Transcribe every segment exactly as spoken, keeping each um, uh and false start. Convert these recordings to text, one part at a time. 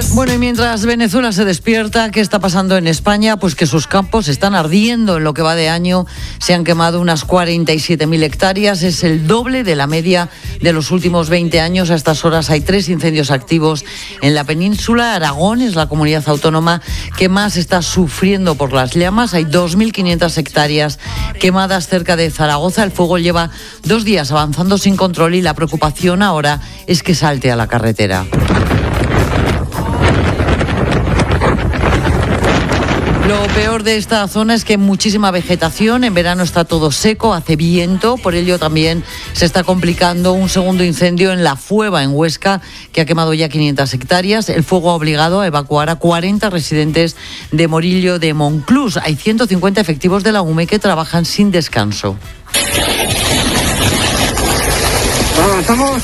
Bueno, y mientras Venezuela se despierta, ¿qué está pasando en España? Pues que sus campos están ardiendo. En lo que va de año se han quemado unas cuarenta y siete mil hectáreas. Es el doble de la media de los últimos veinte años. A estas horas hay tres incendios activos en la península. Aragón es la comunidad autónoma que más está sufriendo por las llamas. Hay dos mil quinientas hectáreas quemadas cerca de Zaragoza. El fuego lleva dos días avanzando sin control y la preocupación ahora es que salte a la carretera. Lo peor de esta zona es que hay muchísima vegetación, en verano está todo seco, hace viento, por ello también se está complicando un segundo incendio en La Fueva, en Huesca, que ha quemado ya quinientas hectáreas. El fuego ha obligado a evacuar a cuarenta residentes de Morillo de Monclús. Hay ciento cincuenta efectivos de la U M E que trabajan sin descanso. ¿Estamos?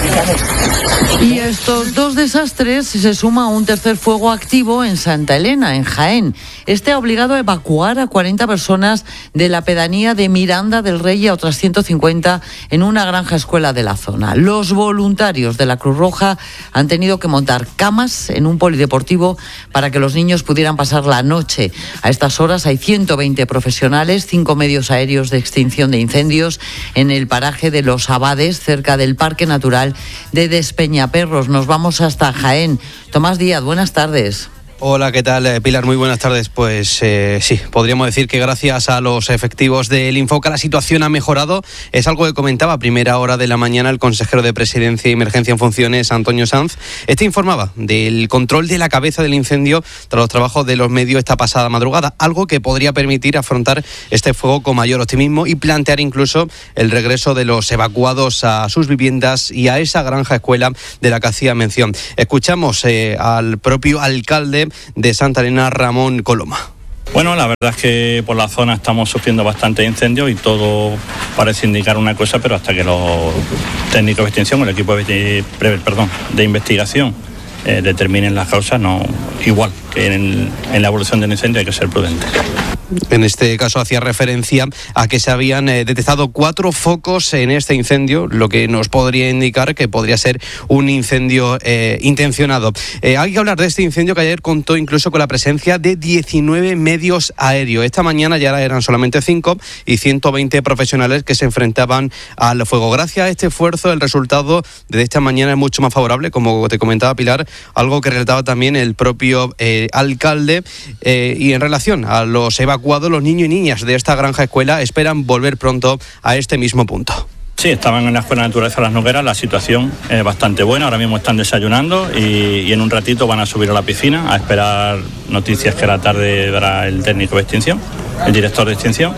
Y a estos dos desastres se suma un tercer fuego activo en Santa Elena, en Jaén. Este ha obligado a evacuar a cuarenta personas de la pedanía de Miranda del Rey y a otras ciento cincuenta en una granja escuela de la zona. Los voluntarios de la Cruz Roja han tenido que montar camas en un polideportivo para que los niños pudieran pasar la noche. A estas horas hay ciento veinte profesionales, cinco medios aéreos de extinción de incendios en el paraje de Los Abades, cerca del Parque Natural de Despeñaperros. Nos vamos hasta Jaén. Tomás Díaz, buenas tardes. Hola, ¿qué tal, Pilar? Muy buenas tardes. Pues eh, sí, podríamos decir que gracias a los efectivos del Infoca la situación ha mejorado. Es algo que comentaba a primera hora de la mañana el consejero de Presidencia y Emergencia en Funciones, Antonio Sanz. Este informaba del control de la cabeza del incendio tras los trabajos de los medios esta pasada madrugada, algo que podría permitir afrontar este fuego con mayor optimismo y plantear incluso el regreso de los evacuados a sus viviendas y a esa granja escuela de la que hacía mención. Escuchamos eh, al propio alcalde de Santa Elena, Ramón Coloma. Bueno, la verdad es que por la zona estamos sufriendo bastantes incendios y todo parece indicar una cosa, pero hasta que los técnicos de extinción, el equipo de, perdón, de investigación eh, determinen las causas, no igual que en, en la evolución del incendio hay que ser prudentes. En este caso hacía referencia a que se habían eh, detectado cuatro focos en este incendio, lo que nos podría indicar que podría ser un incendio eh, intencionado. Eh, hay que hablar de este incendio que ayer contó incluso con la presencia de diecinueve medios aéreos. Esta mañana ya eran solamente cinco y ciento veinte profesionales que se enfrentaban al fuego. Gracias a este esfuerzo, el resultado de esta mañana es mucho más favorable, como te comentaba Pilar, algo que relataba también el propio eh, alcalde. Eh, y en relación a los evacuados, los niños y niñas de esta granja escuela esperan volver pronto a este mismo punto. Sí, estaban en la Escuela de Naturaleza Las Nogueras, la situación es bastante buena, ahora mismo están desayunando y, y en un ratito van a subir a la piscina a esperar noticias que a la tarde dará el técnico de extinción, el director de extinción.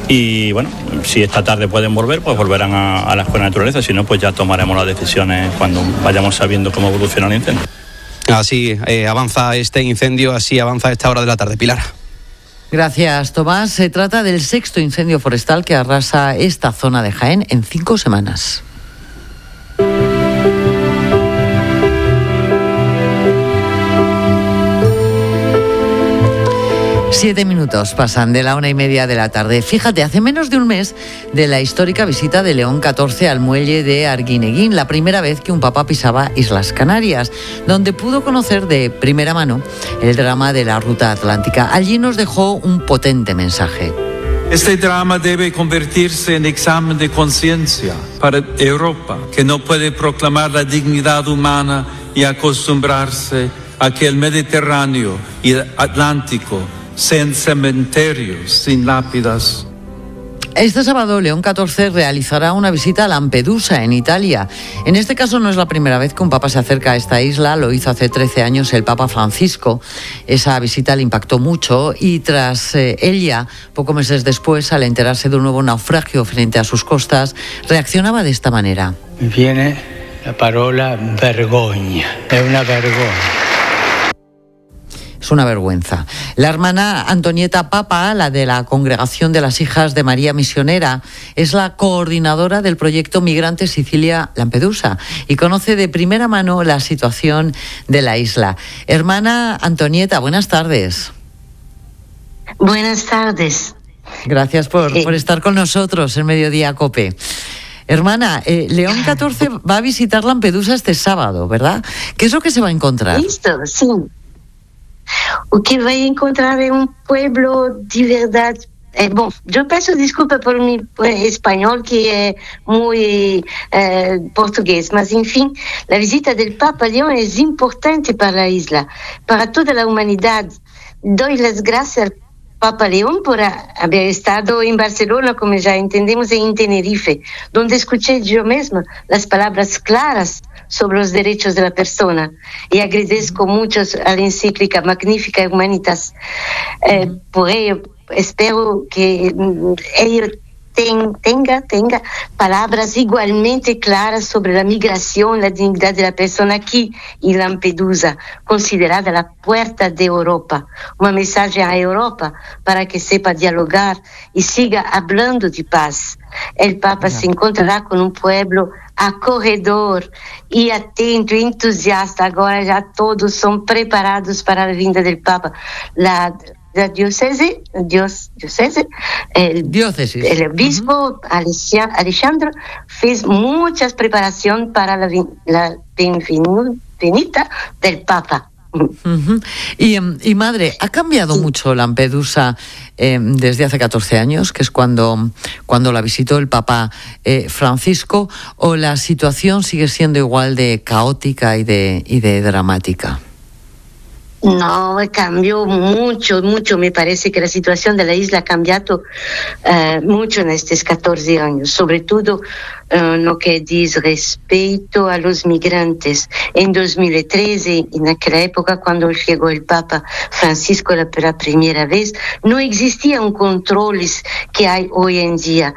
Y bueno, si esta tarde pueden volver, pues volverán a, a la Escuela de Naturaleza, si no, pues ya tomaremos las decisiones cuando vayamos sabiendo cómo evoluciona el incendio. Así eh, avanza este incendio, así avanza a esta hora de la tarde. Pilar. Gracias, Tomás. Se trata del sexto incendio forestal que arrasa esta zona de Jaén en cinco semanas. Siete minutos pasan de la una y media de la tarde. Fíjate, hace menos de un mes de la histórica visita de León catorce al muelle de Arguineguín, la primera vez que un papa pisaba Islas Canarias, donde pudo conocer de primera mano el drama de la ruta atlántica. Allí nos dejó un potente mensaje. Este drama debe convertirse en examen de conciencia para Europa, que no puede proclamar la dignidad humana y acostumbrarse a que el Mediterráneo y el Atlántico sean cementerios sin lápidas. Este sábado, León catorce realizará una visita a Lampedusa, en Italia. En este caso no es la primera vez que un papa se acerca a esta isla, lo hizo hace trece años el Papa Francisco. Esa visita le impactó mucho y tras eh, ella, pocos meses después, al enterarse de un nuevo naufragio frente a sus costas, reaccionaba de esta manera. Viene la parola vergogna, es una vergogna. Es una vergüenza. La hermana Antonieta Papa, la de la Congregación de las Hijas de María Misionera, es la coordinadora del proyecto Migrante Sicilia Lampedusa y conoce de primera mano la situación de la isla. Hermana Antonieta, buenas tardes. Buenas tardes. Gracias por, sí. por estar con nosotros en Mediodía COPE. Hermana, eh, León catorce va a visitar Lampedusa este sábado, ¿verdad? ¿Qué es lo que se va a encontrar? Listo, sí. O que va a encontrar es un pueblo de verdad. Eh, bom, yo peço desculpa por mi eh, español que es muy eh, portugués, mas enfim, la visita del Papa León es importante para la isla, para toda la humanidad. Doy las gracias al Papa León por haber estado en Barcelona, como ya entendemos, y en Tenerife, donde escuché yo misma las palabras claras sobre los derechos de la persona. Y agradezco mucho a la encíclica Magnífica Humanitas. Eh, por ello, espero que ellos ten, tenga, tenga palabras igualmente claras sobre la migración, la dignidad de la persona aquí en Lampedusa, considerada la puerta de Europa. Un mensaje a Europa para que sepa dialogar y siga hablando de paz. El Papa yeah. se encontrará con un pueblo acorredor y atento, entusiasta. Agora já todos são preparados para a vinda del Papa. La La diocese, dios, diocese el, Diócesis. el obispo uh-huh. Alejandro fez muchas preparaciones para la, la venida del Papa. Uh-huh. Y, y madre, ¿ha cambiado sí. mucho Lampedusa eh, desde hace catorce años, que es cuando, cuando la visitó el Papa eh, Francisco, o la situación sigue siendo igual de caótica y de, y de dramática? No, cambió mucho, mucho. Me parece que la situación de la isla ha cambiado uh, mucho en estos catorce años, sobre todo uh, lo que dice respecto a los migrantes. En dos mil trece, en aquella época, cuando llegó el Papa Francisco la, por la primera vez, no existían controles que hay hoy en día.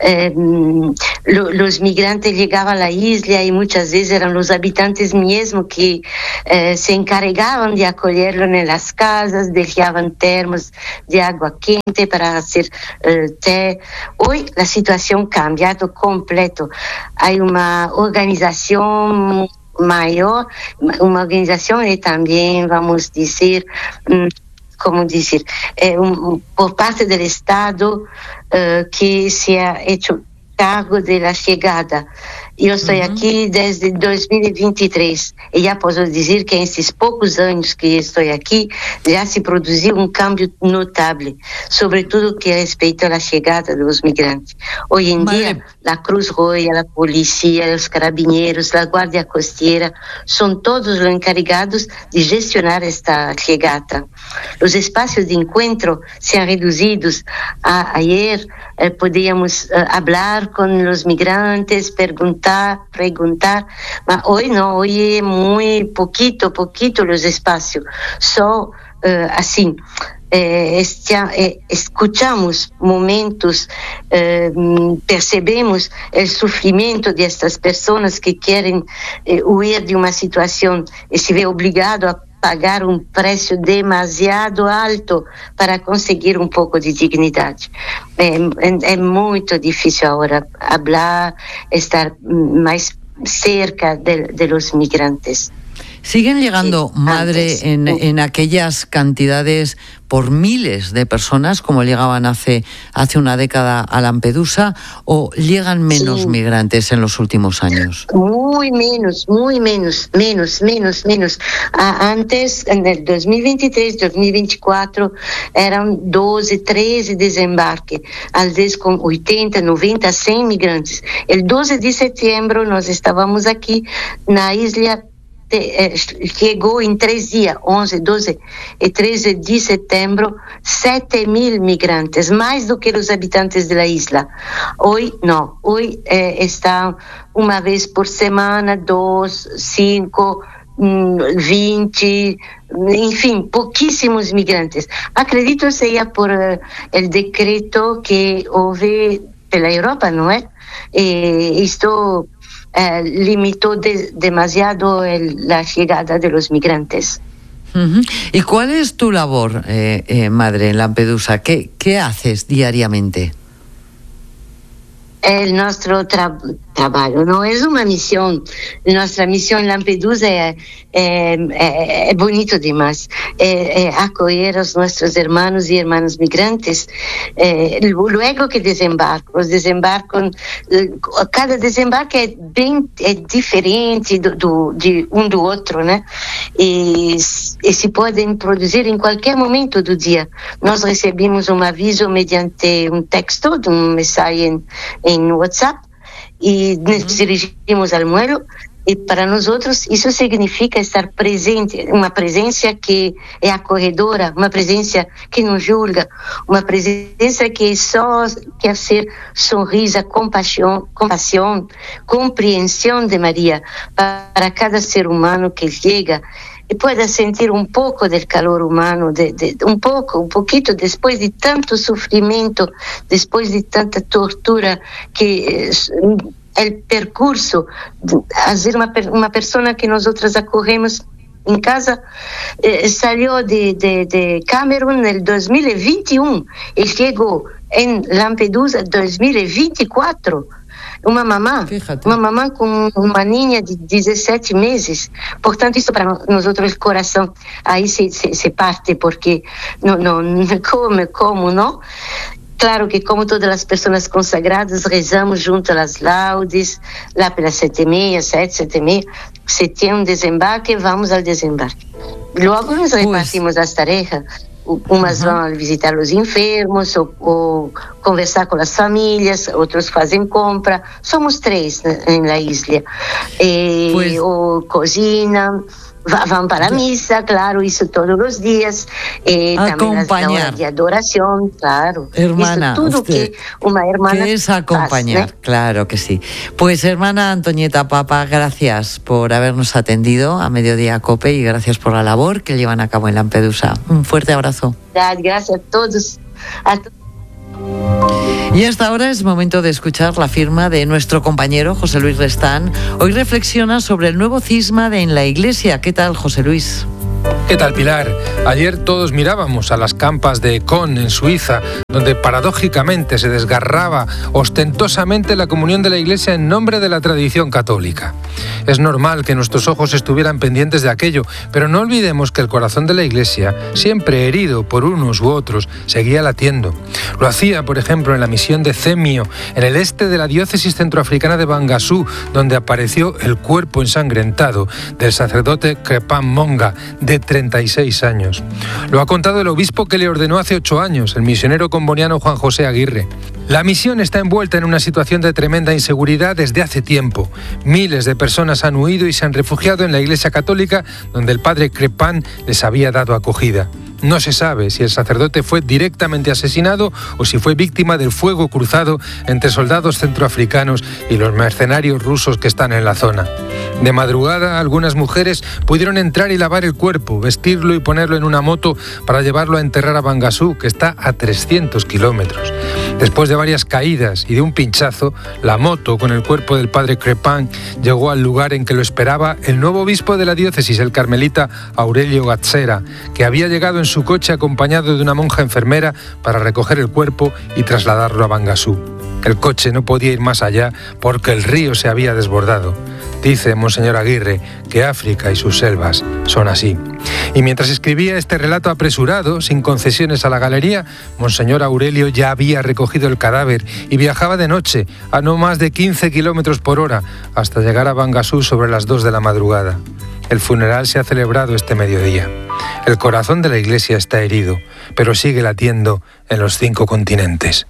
Uh, lo, los migrantes llegaban a la isla y muchas veces eran los habitantes mismos que uh, se encargaban de acoger en las casas, dejaban termos de agua quente para hacer uh, té. Hoy la situación ha cambiado completo. Hay una organización mayor, una organización y también, vamos a decir, um, ¿cómo decir? Eh, un, por parte del Estado uh, que se ha hecho cargo de la llegada. Eu estou uh-huh. aqui desde dois mil e vinte e três e já posso dizer que nesses poucos anos que estou aqui já se produziu um câmbio notável, sobretudo que respeita a chegada dos migrantes. Hoje em Madre. dia, a Cruz Roja, a polícia, os carabineiros, a Guardia Costeira são todos os encarregados de gestionar esta chegada. Os espaços de encontro são reduzidos. A, ayer eh, podíamos eh, falar com os migrantes, perguntar preguntar, mas hoy no, hoy es muy poquito, poquito los espacios, só uh, así, eh, estia, eh, escuchamos momentos, eh, percebemos el sufrimiento de estas personas que quieren eh, huir de una situación y se ve obligado a pagar un precio demasiado alto para conseguir un poco de dignidad. Es, es muy difícil ahora hablar, estar más cerca de, de los migrantes. ¿Siguen llegando, sí, madre, antes, en, sí. en aquellas cantidades por miles de personas como llegaban hace, hace una década a Lampedusa, o llegan menos sí. migrantes en los últimos años? Muy menos, muy menos, menos, menos, menos. Ah, antes, en el dos mil veintitrés, dos mil veinticuatro, eran doce, trece desembarques, a veces con ochenta, noventa, cien migrantes. El doce de septiembre nós estávamos aquí na isla. Chegou em três dias, onze, doze e treze de setembro, sete mil migrantes, mais do que os habitantes da isla. Hoje, não. Hoje eh, estão uma vez por semana, dois, cinco, vinte, enfim, pouquíssimos migrantes. Acredito que seja por uh, o decreto que houve pela Europa, não é? E isto Eh, limitó de, demasiado el, la llegada de los migrantes. Uh-huh. ¿Y cuál es tu labor, eh, eh, madre, en Lampedusa? ¿Qué, qué haces diariamente? el nuestro tra- trabajo, no es una misión. Nuestra misión en Lampedusa es, es, es bonito demás, es, es acoger a nuestros hermanos y hermanas migrantes. Eh, luego que desembarcan, desembarcan, cada desembarque es, bien, es diferente do, do, de un do otro, ¿no? Y, y se pueden producir en cualquier momento del día. Nos recibimos un aviso mediante un texto, un mensaje en, en WhatsApp, y nos dirigimos al vuelo. E para nós outros isso significa estar presente, uma presença que é acolhedora, uma presença que não julga, uma presença que só quer ser sorriso, compaixão, compaixão, compreensão de Maria para cada ser humano que chega e pueda sentir um pouco do calor humano, de, de, um pouco, um pouquinho, depois de tanto sofrimento, depois de tanta tortura que el percurso, hacer una, una persona que nosotros acogemos en casa, eh, salió de, de, de Camerún en el dos mil veintiuno y llegó en Lampedusa dos mil veinticuatro. Uma mamá, Fíjate. uma mamá com uma niña de dezessete meses. Portanto, isso para nós outros, o coração aí se, se, se parte, porque não, não, como, como, não? Claro que, como todas as pessoas consagradas, rezamos junto às laudes, lá pelas sete e meia, sete, sete e meia. Se tem um desembarque, vamos ao desembarque. Logo nos repartimos as tarefas. Umas uhum. vão visitar os enfermos, ou, ou conversar com as famílias, outros fazem compra. Somos três na ilha. E, pois... Ou cozinham. Van para misa, claro, isso todos os dias. Eh, acompañar. De adoración, claro. Hermana, eso, todo usted, que una hermana que es acompañar, hace, ¿eh? Claro que sí. Pues hermana Antonieta Papa, gracias por habernos atendido a Mediodía Cope y gracias por la labor que llevan a cabo en Lampedusa. Un fuerte abrazo. Gracias a todos. A to- Y hasta ahora es momento de escuchar la firma de nuestro compañero José Luis Restán. Hoy reflexiona sobre el nuevo cisma de en la Iglesia. ¿Qué tal, José Luis? ¿Qué tal, Pilar? Ayer todos mirábamos a las campas de Con, en Suiza, donde paradójicamente se desgarraba ostentosamente la comunión de la Iglesia en nombre de la tradición católica. Es normal que nuestros ojos estuvieran pendientes de aquello, pero no olvidemos que el corazón de la Iglesia, siempre herido por unos u otros, seguía latiendo. Lo hacía, por ejemplo, en la misión de Cemio, en el este de la diócesis centroafricana de Bangassou, donde apareció el cuerpo ensangrentado del sacerdote Crepin Monga, de treinta y seis años. Lo ha contado el obispo que le ordenó hace ocho años, el misionero comboniano Juan José Aguirre. La misión está envuelta en una situación de tremenda inseguridad desde hace tiempo. Miles de personas han huido y se han refugiado en la Iglesia Católica, donde el padre Crepin les había dado acogida. No se sabe si el sacerdote fue directamente asesinado o si fue víctima del fuego cruzado entre soldados centroafricanos y los mercenarios rusos que están en la zona. De madrugada, algunas mujeres pudieron entrar y lavar el cuerpo, vestirlo y ponerlo en una moto para llevarlo a enterrar a Bangassou, que está a trescientos kilómetros. Después de varias caídas y de un pinchazo, la moto con el cuerpo del padre Crepin llegó al lugar en que lo esperaba el nuevo obispo de la diócesis, el carmelita Aurelio Gazzera, que había llegado en su coche acompañado de una monja enfermera para recoger el cuerpo y trasladarlo a Bangassou. El coche no podía ir más allá porque el río se había desbordado. Dice Monseñor Aguirre que África y sus selvas son así. Y mientras escribía este relato apresurado, sin concesiones a la galería, Monseñor Aurelio ya había recogido el cadáver y viajaba de noche a no más de quince kilómetros por hora hasta llegar a Bangassou sobre las dos de la madrugada. El funeral se ha celebrado este mediodía. El corazón de la Iglesia está herido, pero sigue latiendo en los cinco continentes.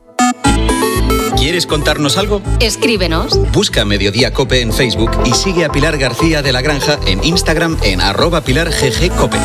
¿Quieres contarnos algo? Escríbenos. Busca Mediodía Cope en Facebook y sigue a Pilar García de la Granja en Instagram en arroba Pilar G G Cope.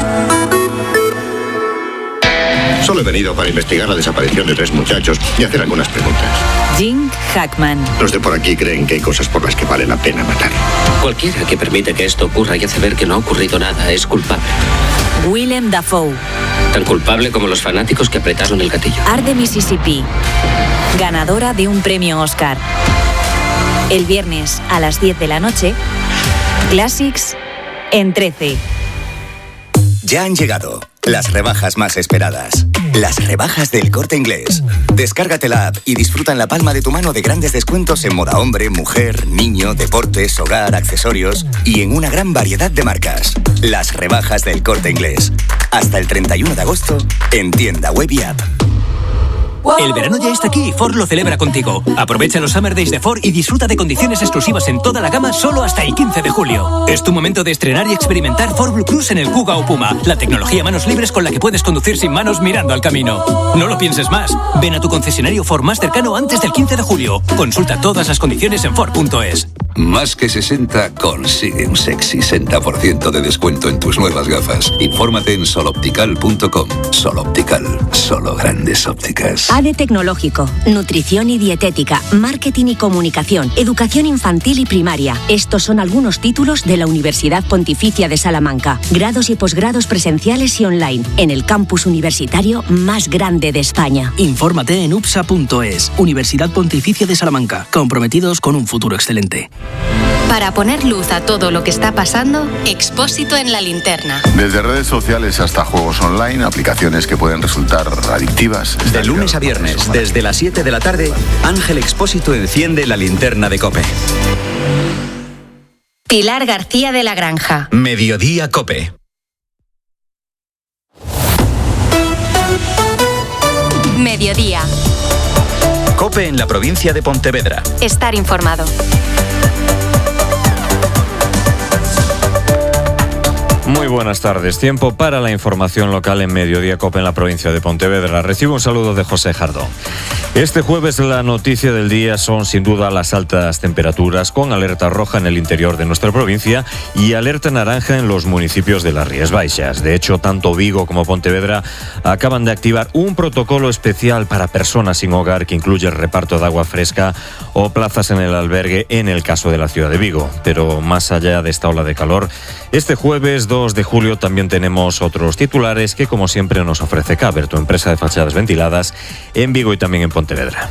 Solo he venido para investigar la desaparición de tres muchachos y hacer algunas preguntas. Jim Hackman. Los de por aquí creen que hay cosas por las que vale la pena matar. Cualquiera que permite que esto ocurra y hace ver que no ha ocurrido nada es culpable. Willem Dafoe. Tan culpable como los fanáticos que apretaron el gatillo. Art de Mississippi. Ganadora de un premio Oscar. El viernes a las diez de la noche, Classics en trece. Ya han llegado las rebajas más esperadas. Las rebajas del Corte Inglés. Descárgate la app y disfruta en la palma de tu mano de grandes descuentos en moda hombre, mujer, niño, deportes, hogar, accesorios y en una gran variedad de marcas. Las rebajas del Corte Inglés. Hasta el treinta y uno de agosto en tienda web y app. El verano ya está aquí y Ford lo celebra contigo. Aprovecha los Summer Days de Ford y disfruta de condiciones exclusivas en toda la gama solo hasta el quince de julio. Es tu momento de estrenar y experimentar Ford Blue Cruise en el Kuga o Puma, la tecnología manos libres con la que puedes conducir sin manos mirando al camino. No lo pienses más. Ven a tu concesionario Ford más cercano antes del quince de julio. Consulta todas las condiciones en Ford punto es. Más que sesenta consigue un sexy sesenta por ciento de descuento en tus nuevas gafas. Infórmate en soloptical punto com. Soloptical, solo grandes ópticas. A D E Tecnológico, nutrición y dietética, marketing y comunicación, educación infantil y primaria. Estos son algunos títulos de la Universidad Pontificia de Salamanca. Grados y posgrados presenciales y online, en el campus universitario más grande de España. Infórmate en U P S A punto es. Universidad Pontificia de Salamanca. Comprometidos con un futuro excelente. Para poner luz a todo lo que está pasando, Expósito en la linterna. Desde redes sociales hasta juegos online, aplicaciones que pueden resultar adictivas. De lunes a viernes, desde las siete de la tarde, Ángel Expósito enciende la linterna de COPE. Pilar García de la Granja. Mediodía COPE. Mediodía. COPE en la provincia de Pontevedra. Estar informado. Muy buenas tardes. Tiempo para la información local en Mediodía COPE en la provincia de Pontevedra. Recibo un saludo de José Jardón. Este jueves la noticia del día son sin duda las altas temperaturas, con alerta roja en el interior de nuestra provincia y alerta naranja en los municipios de las Rías Baixas. De hecho, tanto Vigo como Pontevedra acaban de activar un protocolo especial para personas sin hogar que incluye el reparto de agua fresca o plazas en el albergue en el caso de la ciudad de Vigo. Pero más allá de esta ola de calor, este jueves dos de julio también tenemos otros titulares que, como siempre, nos ofrece Caber, tu empresa de fachadas ventiladas en Vigo y también en Pontevedra.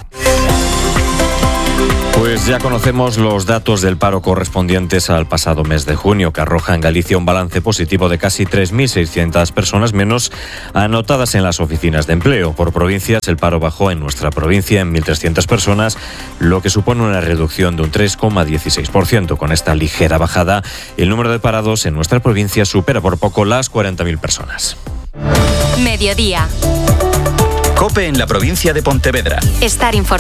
Pues ya conocemos los datos del paro correspondientes al pasado mes de junio, que arroja en Galicia un balance positivo de casi tres mil seiscientas personas menos anotadas en las oficinas de empleo. Por provincias, el paro bajó en nuestra provincia en mil trescientas personas, lo que supone una reducción de un tres coma dieciséis por ciento. Con esta ligera bajada, el número de parados en nuestra provincia supera por poco las cuarenta mil personas. Mediodía. COPE en la provincia de Pontevedra. Estar informado.